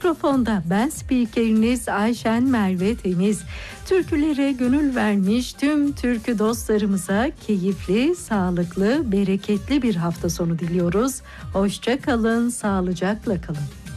Mikrofonda ben spikeriniz Ayşen Merve Temiz. Türkülere gönül vermiş tüm türkü dostlarımıza keyifli, sağlıklı, bereketli bir hafta sonu diliyoruz. Hoşça kalın, sağlıcakla kalın.